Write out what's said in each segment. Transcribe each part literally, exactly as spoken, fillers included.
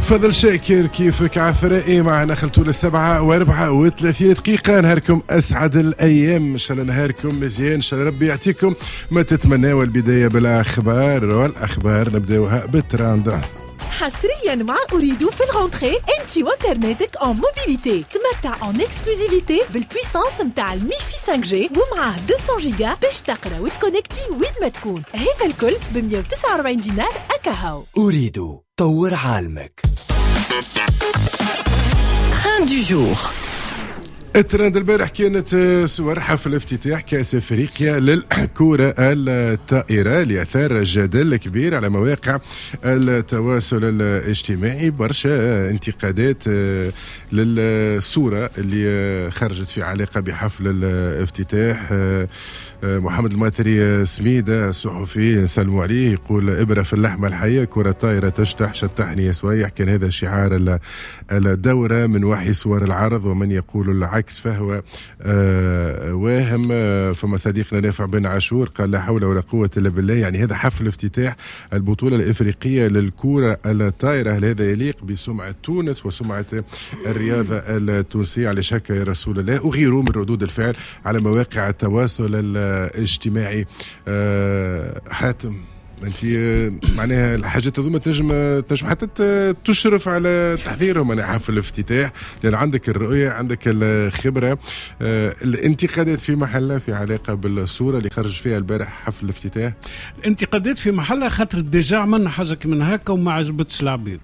فضل شاكر كيفك عفرائي معنا خلطول السبعة واربعة وثلاثين دقيقة. نهاركم أسعد الأيام، إن شاء الله نهاركم مزيان، إن شاء الله ربي يعطيكم ما تتمناوا. البداية بالأخبار، والأخبار نبداوها بالتراند. حصريا مع أريدو في الغونتري انتي وانترنتك en موبيليتي. تمتع en اكسكلوزيفيتي بالبويسانس متاع الميفي خمسة جي ومعاه مئتين جيجا باش تقرا وتكونكتي وين ما تكون. هذا الكل ب مئة وتسعة وأربعين دينار أكاهو. أريدو طور عالمك. ترند دو جور. الترند البارح كانت صور حفل افتتاح كأس افريقيا للكرة الطائرة اللي اثار جدل كبير على مواقع التواصل الاجتماعي. برشا انتقادات للصورة اللي خرجت في علاقة بحفل الافتتاح. محمد الماثري سميدة الصحفي نسلموا عليه، يقول إبرة في اللحمة الحية، كرة طائرة تشتح شتحني يا سويح. كان هذا شعار الدورة من وحي صور العرض، ومن يقول العكس فهو آه واهم. آه فما صديقنا نافع بن عاشور قال لا حول ولا قوة إلا بالله. يعني هذا حفل افتتاح البطولة الإفريقية للكرة الطائرة، هل هذا يليق بسمعة تونس وسمعة الرياضة التونسية؟ على شك يا رسول الله. وغيره من ردود الفعل على مواقع التواصل الاجتماعي. آه حاتم، انت معناها الحاجات هذوما تنجم تنجم حتى تشرف على تحضيرهم انا حفل الافتتاح، لان عندك الرؤيه، عندك الخبره. آه الانتقادات في محلها في علاقه بالصوره اللي خرج فيها البارح حفل الافتتاح. الانتقادات في محلها خاطر ديجا عملنا حاجه من هكا وما عجبتش العبيد.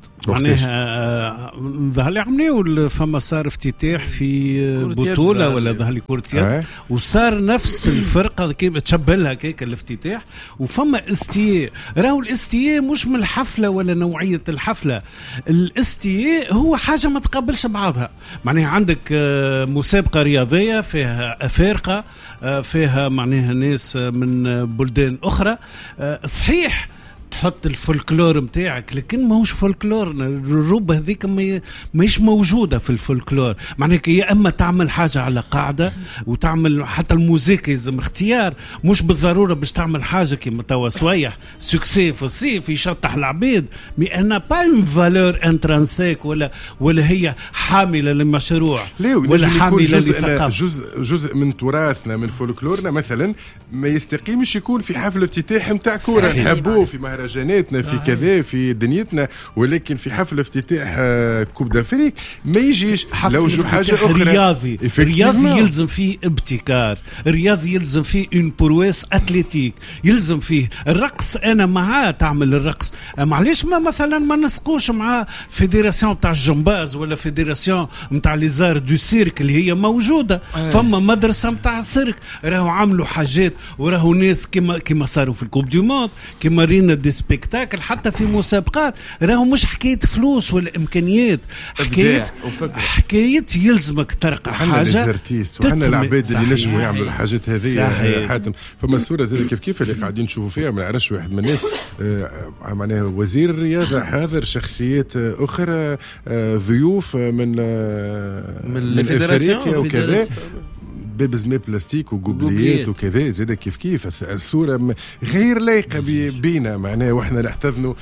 معناها ظهر لي عملوا فما صار افتتاح في بطوله ولا ظهر لي كره يد، وصار نفس الفرقه كيف تشبه لها كيك الافتتاح، وفما استياء. راهو الاستياء مش من الحفله ولا نوعيه الحفله، الاستياء هو حاجه ما تقابلش بعضها. معناها عندك مسابقه رياضيه فيها افارقه، فيها معناها ناس من بلدان اخرى، صحيح تحط الفولكلور متاعك لكن ما هوش فولكلور. الرب هذيك ماهيش موجوده في الفولكلور. معناها يا اما تعمل حاجه على قاعده وتعمل حتى الموسيقى لازم اختيار، مش بالضروره باش تعمل حاجه كيما توا سويح سكسي في الصيف يشطح العبيد، مي انا با اون فالور انترانسيك ولا ولا هي حامله للمشروع ولا حامله لثقافه. جزء جزء من تراثنا من فولكلورنا مثلا ما يستقيمش يكون في حفل افتتاح نتاع كوره نحبوه في مهرجاناتنا في كذا في دنيتنا، ولكن في حفل افتتاح كوب دافريك ما يجيش لو جو حاجه اخرى. رياضي رياضي يلزم فيه ابتكار، رياضي يلزم فيه اون برويس اتليتيك، يلزم فيه الرقص. انا معاه تعمل الرقص، معليش ما مثلا ما نسقوش مع فيدراسيون تاع الجمباز ولا فيدراسيون نتاع ليزار دو سيرك اللي هي موجوده. فما مدرسه نتاع السيرك راهو عملوا حاجات، وراهو ناس كما كما صاروا في الكوب دو موند، كما رينا دي سبيكتاكل، حتى في مسابقات راهو مش حكايه فلوس ولا امكانيات، حكايه حكايه يلزمك ترقى حاجه. وحنا العباد اللي نجموا يعملوا الحاجات هذه. حاتم فما الصوره زي كيف كيف اللي قاعدين نشوفوا فيها، ما نعرفش واحد من الناس آه معناها وزير الرياضه حاضر، شخصيات اخرى، آه ضيوف من آه من, من افريقيا وكذا، بزمة بلاستيك وقبليات وكذا زيدا كيف كيف. الصورة غير لايقة بينا معناها، واحنا نحتضنوا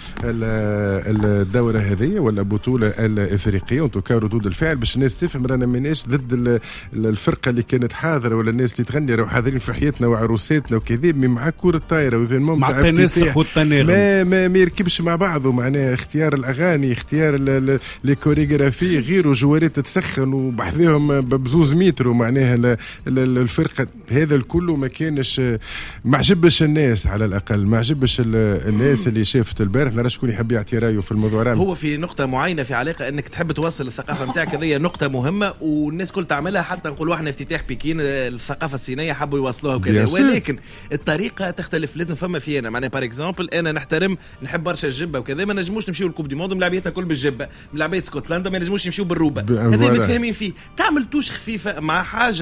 الدورة هذه ولا البطولة الافريقية. وانتوكا ردود الفعل باش الناس تفهم رانا ماناش ضد الفرقة اللي كانت حاضرة ولا الناس اللي تغني، راهو حاضرين في حياتنا وعروساتنا وكذا، مع كرة طايرة وإيفينمون مع التناسق والتناغم ما, ما ما يركبش مع بعضه. معناها اختيار الأغاني، اختيار لي كوريغرافي، غير جوارات تسخن وبحذيهم ببزوز متر، ومعناها الفرقة هذا الكل ما كانش ما عجبش الناس، على الأقل ما عجبش الناس اللي شافت البارح. نرى شكون يحب يعطي رايه في الموضوع. رامي هو في نقطة معينة في علاقة أنك تحب توصل الثقافة متاعك، هذه نقطة مهمة والناس كل تعملها. حتى نقولوا احنا افتتاح بكين الثقافة الصينية حبوا يوصلوها وكذا، ولكن الطريقة تختلف. لازم فما في أنا معناها بار اكزامبل أنا نحترم نحب برشا الجبة وكذا، ما نجموش نمشيو الكوب دي موند ملاعبيتنا كل بالجبة، ملاعبية اسكتلندا ما نجموش نمشيو بالروبة، هذا متفاهمين فيه. تعمل توش خفيفة مع حاجة هكا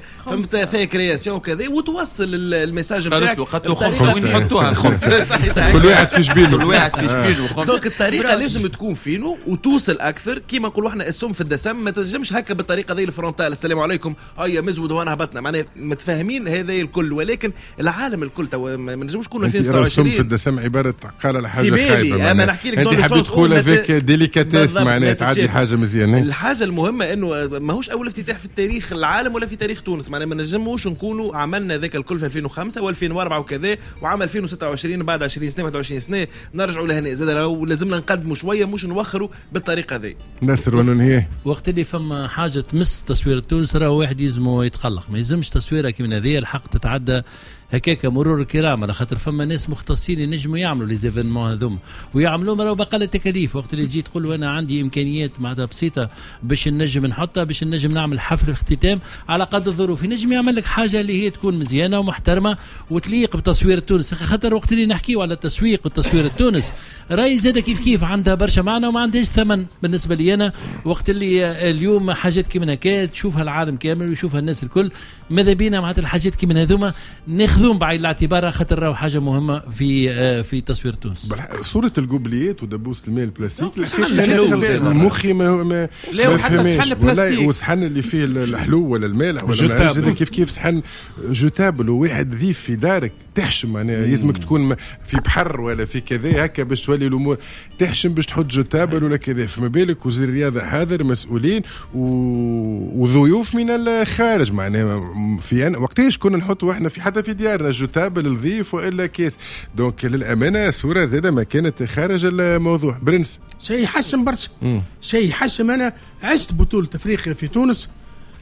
فهمت فيها كرياسيون وكذا وتوصل الميساج نتاعك وين نحطوها كل واحد في جبينه كل واحد في جبينه دونك الطريقه لازم تكون فينو وتوصل اكثر كيما نقولوا احنا السم في الدسم ما تنجمش هكا بالطريقه ذي الفرونتال السلام عليكم هيا مزود وانا هبطنا معناها متفاهمين هذا الكل ولكن العالم الكل تو ما نجموش نكونوا في ستة وعشرين السم في الدسم عباره قال على حاجه خايبه انا نحكي لك انت حبيت تقول هذاك ديليكاتيس معناها تعدي حاجه مزيانه الحاجه المهمه انه ماهوش اول افتتاح في التاريخ العالم ولا في تاريخ تونس معناها ما نجموش نكونوا عملنا ذاك الكل في ألفين وخمسة وألفين وأربعة وكذا وعام ألفين وستة وعشرين بعد عشرين سنه واحد وعشرين سنه نرجعوا لهنا زاد ولازمنا نقدموا شويه مش نوخروا بالطريقه ذي. ناصر وننهي وقت اللي فما حاجه تمس تصوير التونس راه واحد يلزمه يتقلق ما يلزمش تصويره كيما هذه الحق تتعدى هكاك مرور الكرام على خاطر فما ناس مختصين ينجموا يعملوا لي زيفينمون هذوم ويعملوا مرة بقل التكاليف وقت اللي تجي تقول انا عندي امكانيات معناتها بسيطه باش نجم نحطها باش نجم نعمل حفل اختتام على قد الظروف ينجم يعمل لك حاجه اللي هي تكون مزيانه ومحترمه وتليق بتصوير التونس خاطر وقت اللي نحكيو على التسويق والتصوير التونس راي زاد كيف كيف عندها برشا معنى وما عندهاش ثمن بالنسبه لي انا وقت اللي اليوم حاجات كيما هكا تشوفها العالم كامل ويشوفها الناس الكل ماذا بينا معناتها الحاجات كيما هذوما ناخذهم بعين الاعتبار خاطر راهو حاجه مهمه في في تصوير تونس. صوره القبليات ودبوس الماء البلاستيك مخي ما ما لا حتى صحن البلاستيك والصحن اللي فيه الحلو ولا المالح ولا زاد كيف كيف صحن جوتابل وواحد ذيف في دارك تحشم معناها يلزمك تكون في بحر ولا في كذا هكا باش تولي الامور تحشم باش تحط جوتابل ولا كذا فما بالك وزير الرياضه حاضر مسؤولين وضيوف من الخارج معناها في وقتاش كنا نحطوا احنا في حتى في ديارنا جوتابل الضيف والا كيس دونك للامانه صوره زاده ما كانت خارج الموضوع. برنس شيء حشم برشا شيء حشم انا عشت بطوله افريقيا في تونس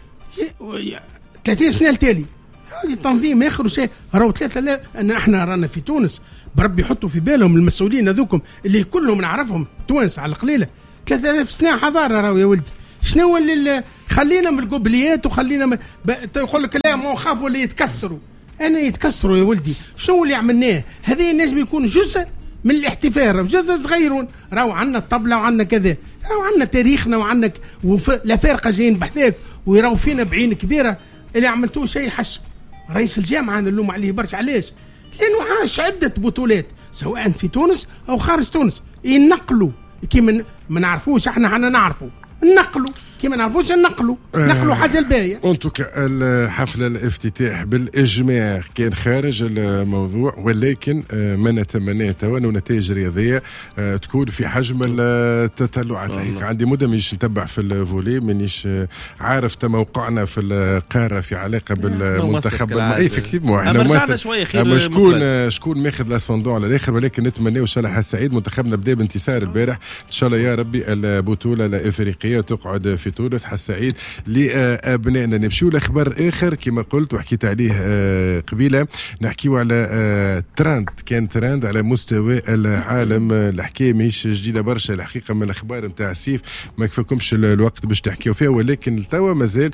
ثلاثين سنه التالي تنظيم اخر شيء راهو ثلاثه لا ان احنا رانا في تونس بربي يحطوا في بالهم المسؤولين هذوكم اللي كلهم نعرفهم تونس على القليله ثلاثة آلاف سنه حضاره راهو يا ولدي شنو اللي خلينا من القبليات وخلينا من يقول لك لا ما نخافوا اللي يتكسروا انا يتكسروا يا ولدي شنو اللي عملناه هذه الناس بيكون جزء من الاحتفال جزء صغيرون راهو عندنا الطبله وعندنا كذا راهو عندنا تاريخنا وعندنا لا فارقه جايين بحذاك ويراو فينا بعين كبيره اللي عملتوه شيء حشم رئيس الجامعه نلوم عليه برشا علاش لانه عاش عده بطولات سواء في تونس او خارج تونس ينقلوا كيما ما نعرفوش احنا حنا نعرفوا نقلوا كيما نعرفوش نقلوا نقلوا حاجه الباهيه. انتوك الحفله الافتتاح بالاجماع كان خارج الموضوع ولكن ما نتمناه توا انه نتائج رياضيه تكون في حجم التطلعات. الحقيقه عندي مده مانيش نتبع في الفولي مانيش عارف موقعنا في القاره في علاقه بالمنتخب المائي افكتيفمون احنا شويه خير شكون شكون ماخذ لاسوندون على الاخر ولكن نتمناو ان شاء الله السعيد منتخبنا بدا بانتصار البارح ان شاء الله يا ربي البطوله الافريقيه تقعد في تونس حسعيد لابنائنا. نمشيو لاخبار اخر كما قلت وحكيت عليه قبيله نحكيو على ترند كان ترند على مستوى العالم. الحكايه ماهيش جديده برشا الحقيقه من الاخبار نتاع السيف ما كفاكمش الوقت باش تحكيو فيها ولكن توا مازال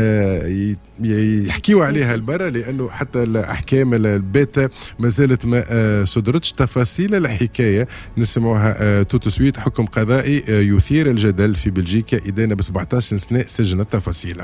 يحكيو عليها البرا لانه حتى الاحكام الباتا ما زالت ما صدرتش تفاصيل الحكايه نسمعوها تو سويت. حكم قضائي يثير الجدل في بلجيكا إدانة ب سبعة عشر سنة سجن التفاصيل.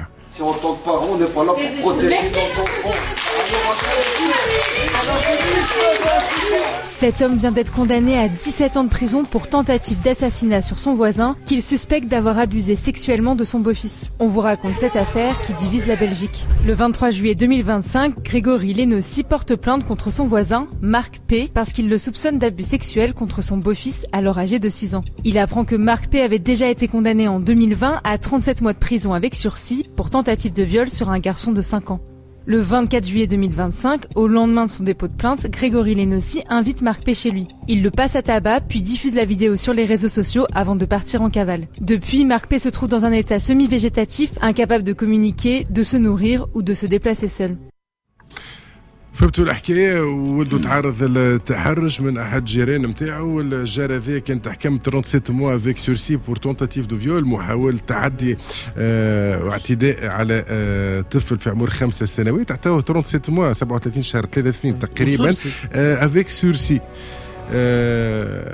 Cet homme vient d'être condamné à dix-sept ans de prison pour tentative d'assassinat sur son voisin qu'il suspecte d'avoir abusé sexuellement de son beau-fils. On vous raconte cette affaire qui divise la Belgique. Le vingt-trois juillet deux mille vingt-cinq, Grégory Lénossi porte plainte contre son voisin, Marc P, parce qu'il le soupçonne d'abus sexuels contre son beau-fils alors âgé de six ans. Il apprend que Marc P avait déjà été condamné en deux mille vingt à trente-sept mois de prison avec sursis pour tentative de viol sur un garçon de cinq ans. Le vingt-quatre juillet deux mille vingt-cinq, au lendemain de son dépôt de plainte, Grégory Lénossi invite Marc P chez lui. Il le passe à tabac, puis diffuse la vidéo sur les réseaux sociaux avant de partir en cavale. Depuis, Marc P se trouve dans un état semi-végétatif, incapable de communiquer, de se nourrir ou de se déplacer seul. فهمتوا الحكايه ولدوا تعرض للتحرش من احد جيران نتاعو الجار هذا كان تحكم ثلاثة وثلاثين موا افيك سورسي بور تونتاتيف دو فيول محاوله تعدي آه واعتداء على آه طفل في عمر خمسة سنوات عطاوه ثلاثة وثلاثين موا سبعة وثلاثين شهر ثلاث سنين تقريبا افيك سورسي. آه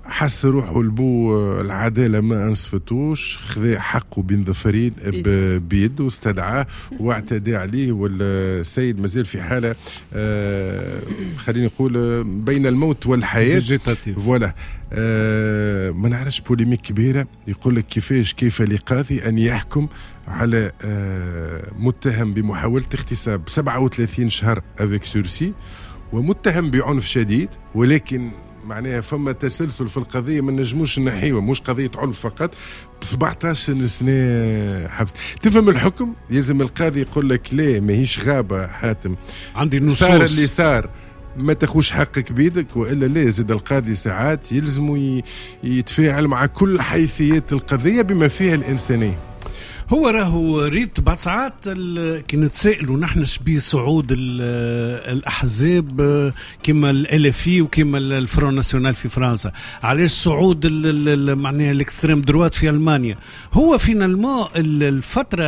حس روحه البو العدالة ما انصفتوش، خذا حقه بين ظفرين بيده واستدعاه واعتدى عليه، والسيد مازال في حالة آه خليني نقول بين الموت والحياة فوالا. آه ما نعرفش بوليميك كبيرة يقول لك كيفاش كيف لقاضي أن يحكم على آه متهم بمحاولة اغتصاب سبعة وثلاثين شهر افيك سورسي ومتهم بعنف شديد، ولكن معناها فما تسلسل في القضيه ما نجموش نحيوه، مش قضيه عنف فقط، ب سبعطاش سنه حبس. تفهم الحكم يلزم القاضي يقول لك لا ماهيش غابه حاتم، عندي نصوص صار اللي صار ما تخوش حقك بيدك، والا لا زاد القاضي ساعات يلزموا يتفاعل مع كل حيثيات القضيه بما فيها الانسانيه. هو راهو ريت بعض ساعات كي نتسائلوا نحن شبيه صعود الاحزاب كما الالفي وكما الفرون ناسيونال في فرنسا، علاش صعود معناها الاكستريم دروات في المانيا؟ هو فينالمون الفتره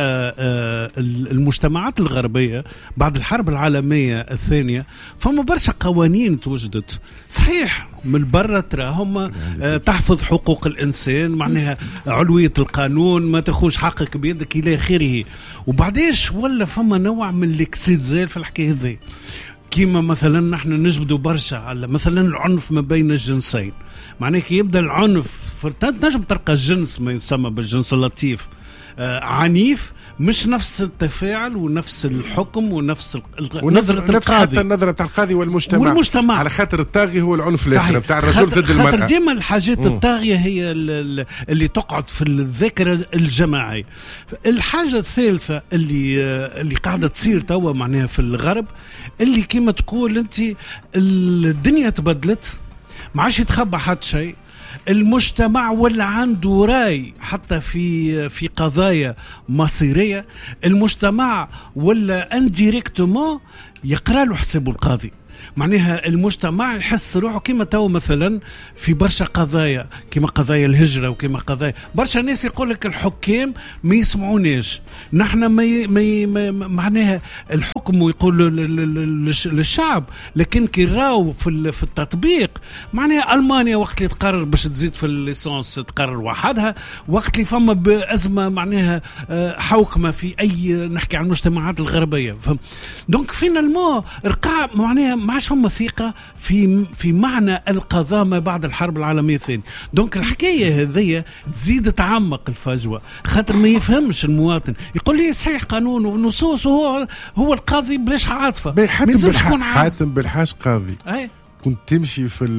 المجتمعات الغربيه بعد الحرب العالميه الثانيه فما برشا قوانين توجدت، صحيح من برا تراهم تحفظ حقوق الانسان، معناها علويه القانون، ما تاخوش حقك بيدك الى اخره، وبعديش ولا فما نوع من الاكسيتزال في الحكايه هذه. كيما مثلا نحن نجبدوا برشا على مثلا العنف ما بين الجنسين، معناها كي يبدا العنف نجم تلقى الجنس ما يسمى بالجنس اللطيف آه عنيف، مش نفس التفاعل ونفس الحكم ونفس نظرة نفس القاضي، حتى النظرة تاع القاضي والمجتمع. والمجتمع على خاطر الطاغي هو العنف الاخر نتاع الرجل ضد المرأة. خاطر ديما الحاجات الطاغية هي اللي تقعد في الذاكرة الجماعية. الحاجة الثالثة اللي اللي قاعدة تصير توا معناها في الغرب، اللي كما تقول انت الدنيا تبدلت، ما عادش يتخبى حد شيء، المجتمع ولا عنده راي حتى في في قضايا مصيريه، المجتمع ولا انديريكتومون يقرا له حسابه القاضي، معناها المجتمع يحس روحه كما تو مثلا في برشا قضايا كما قضايا الهجرة وكما قضايا برشا ناس يقول لك الحكام ما يسمعوناش، نحن ما, ما, ما معناها الحكم ويقول للشعب، لكن كي راو في, في التطبيق معناها ألمانيا وقت اللي تقرر باش تزيد في الليسانس تقرر وحدها، وقت اللي فما بأزمة معناها حوكمة في أي نحكي عن المجتمعات الغربية، دونك فينالمون رقع معناها ما عادش فما ثقة في في معنى القضاء ما بعد الحرب العالمية الثانية. دونك الحكاية هذية تزيد تعمق الفجوة، خاطر ما يفهمش المواطن، يقول لي صحيح قانون ونصوص وهو هو القاضي بلاش عاطفة، ما يلزمش يكون حاتم بالحاج قاضي. أي. كنت تمشي في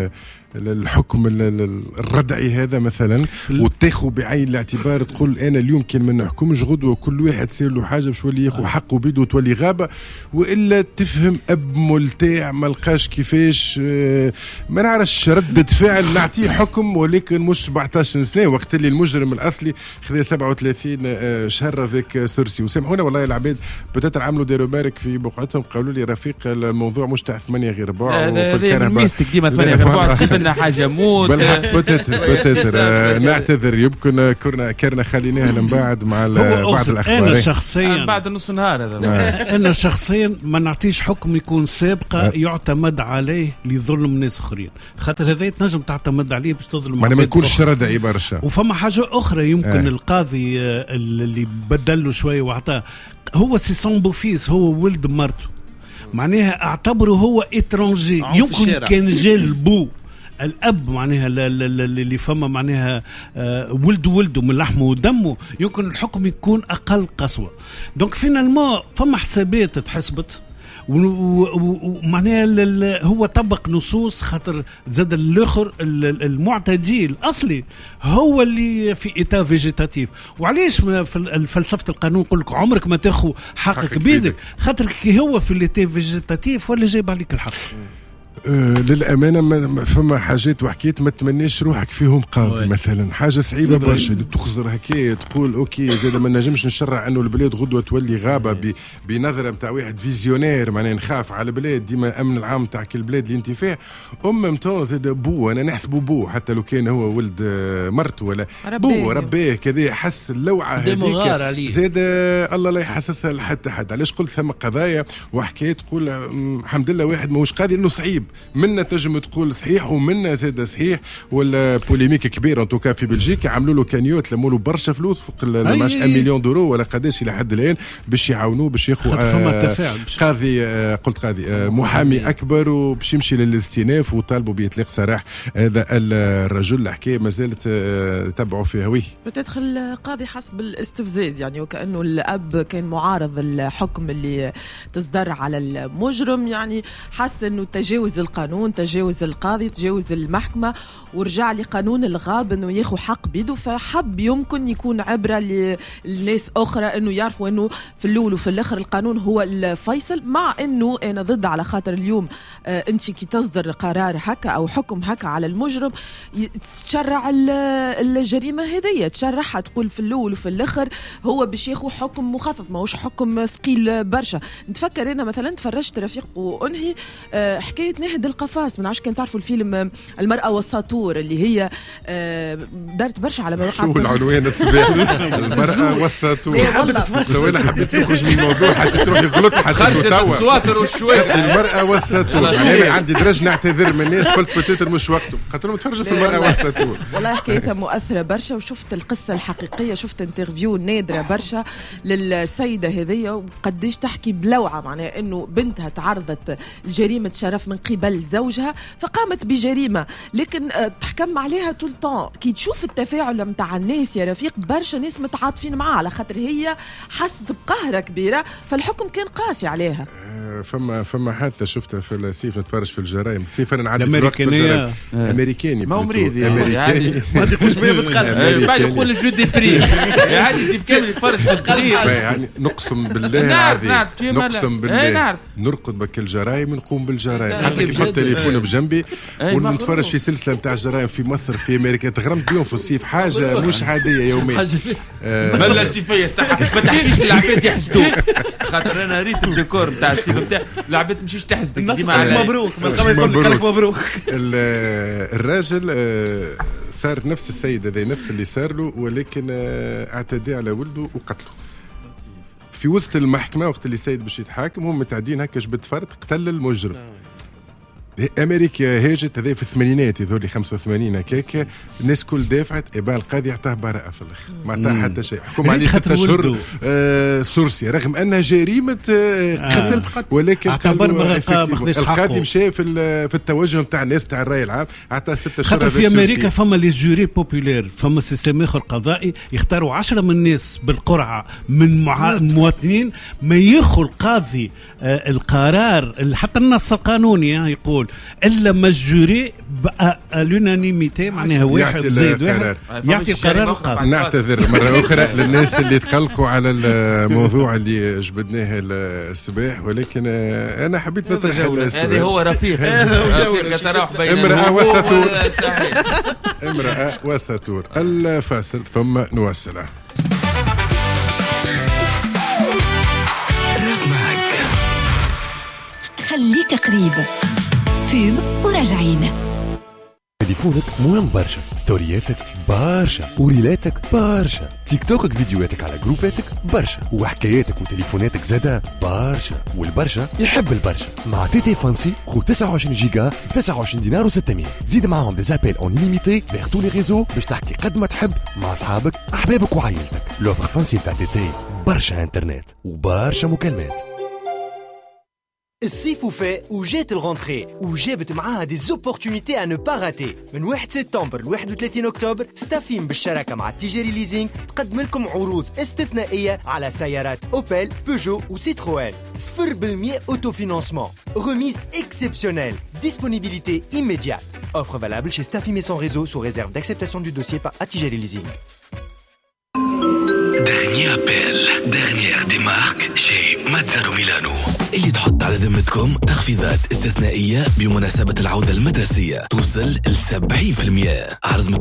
الحكم الردعي هذا مثلا وتاخذ بعين الاعتبار، تقول انا اليوم كان ما نحكمش، غدوه كل واحد سير له حاجه باش يولي ياخذ حقه بيده وتولي غابه، والا تفهم اب ملتاع ما لقاش كيفاش ما نعرفش ردة فعل نعطيه حكم، ولكن مش سبعطاش سنه وقت اللي المجرم الاصلي خذا سبعة وثلاثين شهر فيك سورسي. وسامحونا والله العباد بتاتر عملوا ديروا بارك في بقعتهم، قالوا لي رفيق الموضوع مش تاع ثمانية غير ربع وفي الكهرباء ميستك ديما ثمانية غير ربع حاجه موت بتاتر بتاتر نعتذر، يمكن كنا كرنا خليناها من بعد مع بعض الاخبار. انا شخصيا بعد نص نهار هذا انا شخصيا ما نعطيش حكم يكون سابقه يعتمد عليه لظلم ناس اخرين، خاطر هذا تنجم تعتمد عليه باش تظلم ما ما يكونش ردعي برشا. وفما حاجه اخرى يمكن آه. القاضي اللي بدل له شويه وعطاه، هو سي سون بوفيس، هو ولد مرته، معناها اعتبره هو اترونجي، يمكن كان جا البو الاب معناها اللي فما معناها آه ولد ولده من لحمه ودمه، يمكن الحكم يكون اقل قسوه. دونك فينالمون فما حسابات تحسبت، ومعناها هو طبق نصوص، خاطر زاد الاخر المعتدي الاصلي هو اللي في ايتا فيجيتاتيف. وعليش في فلسفه القانون نقول لك عمرك ما تاخذ حقك بيدك، خاطر كي هو في الايتا فيجيتاتيف ولا جايب عليك الحق. أه للأمانة فما حاجات وحكيت ما تمنيش روحك فيهم قاضي مثلا، حاجة صعيبة برشا اللي تخزر هكايا تقول أوكي زاد ما نجمش نشرع أنه البلاد غدوة تولي غابة بنظرة متاع واحد فيزيونير، معناها نخاف على البلاد ديما أمن العام تاع كل البلاد اللي انت فيها. أم متون زاد بو، أنا نحسبه بو حتى لو كان هو ولد مرته ولا بو ربيه كذا، حس اللوعة هذيك زاد الله لا يحسسها لحتى حد. علاش قلت ثم قضايا وحكايات تقول الحمد لله واحد ماهوش قاضي إنه صعيب غريب، منا تنجم تقول صحيح ومنا زاد صحيح، ولا بوليميك كبير ان توكا في بلجيكا عملوا له كانيوت لموا له برشا فلوس فوق ماش واحد مليون دورو ولا قداش الى حد الان باش يعاونوه باش ياخذ آه قاضي آه قلت قاضي آه محامي اكبر وباش يمشي للاستئناف وطالبوا بيطلق سراح هذا الرجل. الحكايه ما زالت آه تبعوا فيها وي بتدخل القاضي حسب الاستفزاز، يعني وكأنه الأب كان معارض الحكم اللي تصدر على المجرم، يعني حس أنه تجاوز القانون، تجاوز القاضي، تجاوز المحكمة، ورجع لقانون الغاب أنه ياخو حق بيده، فحب يمكن يكون عبرة للناس أخرى أنه يعرفوا أنه في الأول وفي الآخر القانون هو الفيصل. مع أنه أنا ضد على خاطر اليوم آه أنت كي تصدر قرار هكا أو حكم هكا على المجرم تشرع الجريمة هذية، تشرحها تقول في الأول وفي الآخر هو باش ياخو حكم مخفف، ما هوش حكم ثقيل برشا. نتفكر أنا مثلا تفرجت رفيق وأنهي أه حكاية نهد القفاص، من عاش كان تعرفوا الفيلم المرأة والساطور اللي هي أه دارت برشا على مواقع شو العنوان السباح المرأة والساطور. لو أنا حبيت نخرج من الموضوع حسيت روحي غلط، حسيت توا السواتر والشوارع المرأة والساطور. أنا عندي درجة نعتذر من الناس قلت بتاتر مش وقته، خاطر لهم تفرجوا في المرأة والساطور. والله حكايتها مؤثرة برشا، وشفت القصة الحقيقية، شفت انترفيو نادرة برشا للسيدة هذية وقديش تحكي بلوعة، معناها انه بنتها تعرضت لجريمة شرف من قبل زوجها فقامت بجريمة، لكن تحكم عليها طول طون. كي تشوف التفاعل متاع الناس يا رفيق برشا ناس متعاطفين معها على خاطر هي حست بقهرة كبيرة، فالحكم كان قاسي عليها. فما فما حادثة شفتها في السيف نتفرج في الجرائم، سيف انا نعدي في الوقت في الجرائم امريكاني ما هو مريض يعني ما تقولش بيه بتقلب بعد يقول الجو دي بري يعني سيف كامل يتفرج في القريب يعني نقسم بالله العظيم نقسم بالله نرقد بك الجرائم نقوم بالجرائم، حتى كي نحط تليفون بجنبي ونتفرج في سلسلة نتاع الجرائم في مصر في امريكا تغرمت بيهم في الصيف، حاجة مش عادية يوميا. ملا سيفية صح ما تحكيش العباد يحسدوك، خاطر انا ريت الديكور نتاع السيف نتاع العباد تمشيش تحسدك ديما مبروك يقول لك مبروك. الراجل صار نفس السيد هذا نفس اللي صار له، ولكن اعتدى على ولده وقتله في وسط المحكمة وقت اللي سيد باش يتحاكم، هم متعدين هكا جبت فرد قتل المجرم. امريكا هاجت هذا في الثمانينات يظهر خمسة وثمانين هكاك، الناس كل دافعت يبقى القاضي يعطاه براءه في الاخر ما عطاه حتى شيء، حكم عليه ستة اشهر آه سورسيا رغم انها جريمه آه قتل آه. ولكن القاضي مشى في في التوجه نتاع الناس تاع الراي العام عطاه ستة اشهر. خاطر في امريكا فما لي جوري بوبولير، فما سيستم اخر قضائي يختاروا عشرة من الناس بالقرعه من مواطنين، ما ياخذ القاضي آه القرار حتى النص القانوني يقول الا ما الجوري بقى اليونانيميتي معناها واحد زائد واحد يعطي القرار القاضي. نعتذر مره اخرى للناس اللي تقلقوا على الموضوع اللي جبدناه الصباح، ولكن انا حبيت نتجاوز. هذا هو رفيق رفيق يتراوح بين امراه وسطور امراه وسطور. الفاصل ثم نواصل. خليك قريب فيب وراجعين. تليفونك مهم برشا، ستورياتك برشا، وريلاتك برشا، تيك توكك فيديوهاتك على جروباتك برشا، وحكاياتك وتليفوناتك زادا برشا، والبرشا يحب البرشا. مع تي تي فانسي خو تسعة وعشرين جيجا تسعة وعشرين دينار وستمية، زيد معاهم دي زابيل اون ليميتي فيغ تو لي ريزو باش تحكي قد ما تحب مع اصحابك احبابك وعائلتك. لوفر فانسي تاع تي تي برشا انترنت وبرشا مكالمات. الصيف وفاء وجات الغونتري وجابت معاها دي زوبورتونيتي à ne pas rater. من واحد سبتمبر ل واحد وثلاثين أكتوبر ستافين بالشراكة مع تيجيري ليزينغ تقدم لكم عروض استثنائية على سيارات أوبل، بيجو وسيتروين. صفر بالمئة أوتوفينانسمون. Remise exceptionnelle. Disponibilité immédiate. Offre valable chez Staffim et son réseau sous réserve d'acceptation du dossier par Tijeri Leasing. Dernier appel, dernière démarque chez Mazzaro Milano اللي تحط على ذمتكم تخفيضات استثنائية بمناسبة العودة المدرسية توصل ل سبعين بالمئة. عرض